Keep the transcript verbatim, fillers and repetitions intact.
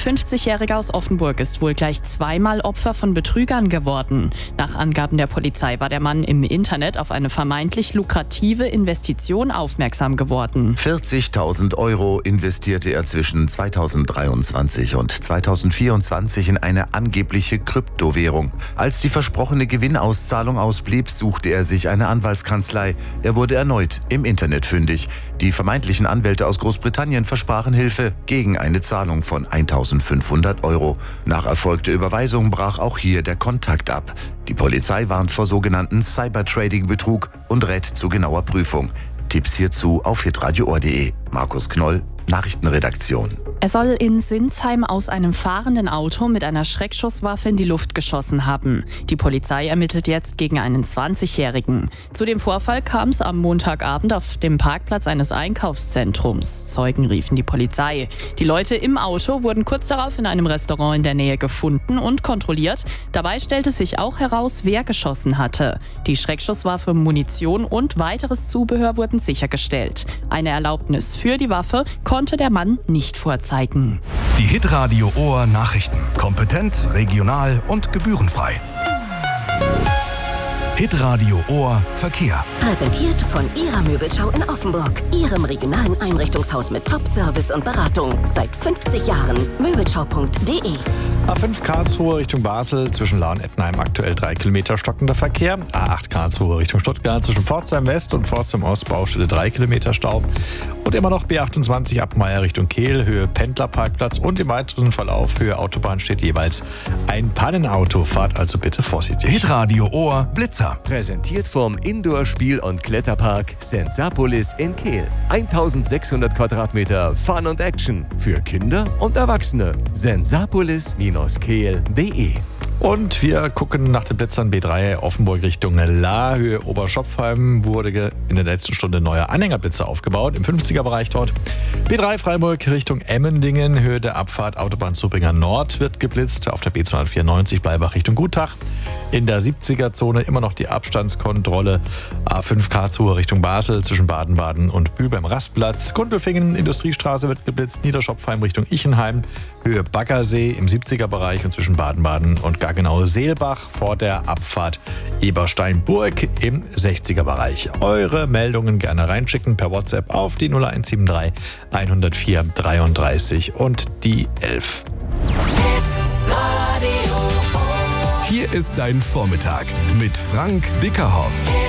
fünfzigjähriger aus Offenburg ist wohl gleich zweimal Opfer von Betrügern geworden. Nach Angaben der Polizei war der Mann im Internet auf eine vermeintlich lukrative Investition aufmerksam geworden. vierzigtausend Euro investierte er zwischen zweitausenddreiundzwanzig und zweitausendvierundzwanzig in eine angebliche Kryptowährung. Als die versprochene Gewinnauszahlung ausblieb, suchte er sich eine Anwaltskanzlei. Er wurde erneut im Internet fündig. Die vermeintlichen Anwälte aus Großbritannien versprachen Hilfe gegen eine Zahlung von eintausendfünfhundert Euro. Nach erfolgter Überweisung brach auch hier der Kontakt ab. Die Polizei warnt vor sogenannten Cybertrading-Betrug und rät zu genauer Prüfung. Tipps hierzu auf hitradio punkt o r punkt d e. Markus Knoll, Nachrichtenredaktion. Er soll in Sinsheim aus einem fahrenden Auto mit einer Schreckschusswaffe in die Luft geschossen haben. Die Polizei ermittelt jetzt gegen einen zwanzigjährigen. Zu dem Vorfall kam es am Montagabend auf dem Parkplatz eines Einkaufszentrums. Zeugen riefen die Polizei. Die Leute im Auto wurden kurz darauf in einem Restaurant in der Nähe gefunden und kontrolliert. Dabei stellte sich auch heraus, wer geschossen hatte. Die Schreckschusswaffe, Munition und weiteres Zubehör wurden sichergestellt. Eine Erlaubnis für die Waffe konnte der Mann nicht vorzeigen. Die Hitradio Ohr Nachrichten. Kompetent, regional und gebührenfrei. Hitradio Ohr Verkehr. Präsentiert von Ihrer Möbelschau in Offenburg. Ihrem regionalen Einrichtungshaus mit Top-Service und Beratung. Seit fünfzig Jahren. Möbelschau punkt d e. A fünf Karlsruhe Richtung Basel, zwischen Lahr und Ettenheim aktuell drei Kilometer stockender Verkehr. A acht Karlsruhe Richtung Stuttgart, zwischen Pforzheim West und Pforzheim Ost Baustelle drei Kilometer Stau. Und immer noch B achtundzwanzig Abmeier Richtung Kehl, Höhe Pendlerparkplatz und im weiteren Verlauf Höhe Autobahn steht jeweils ein Pannenauto. Fahrt also bitte vorsichtig. Hitradio Ohr Blitzer. Präsentiert vom Indoor-Spiel- und Kletterpark Sensapolis in Kehl. eintausendsechshundert Quadratmeter Fun und Action für Kinder und Erwachsene. sensapolis Bindestrich kehl punkt d e. Und wir gucken nach den Blitzern. B drei Offenburg Richtung Lahr, Höhe Oberschopfheim wurde in der letzten Stunde neuer Anhängerblitzer aufgebaut, im fünfziger-Bereich dort. B drei Freiburg Richtung Emmendingen, Höhe der Abfahrt Autobahn Zubringer Nord wird geblitzt. Auf der B zweihundertvierundneunzig Bleibach Richtung Gutach. In der siebziger-Zone immer noch die Abstandskontrolle. A fünf Karlsruhe Richtung Basel, zwischen Baden-Baden und Bühl beim Rastplatz. Gundelfingen, Industriestraße wird geblitzt. Niederschopfheim Richtung Ichenheim, Höhe Baggersee im siebziger-Bereich und zwischen Baden-Baden und Gaggenau-Seelbach vor der Abfahrt Ebersteinburg im sechziger-Bereich. Eure Meldungen gerne reinschicken per WhatsApp auf die null eins sieben drei hundertvier dreiunddreißig und die elf. Hier ist dein Vormittag mit Frank Bickerhoff.